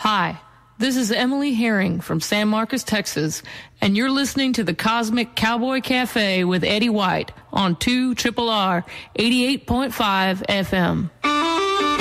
Hi, this is Emily Herring from San Marcos, Texas, and you're listening to the Cosmic Cowboy Cafe with Eddie White on 2RRR 88.5 FM.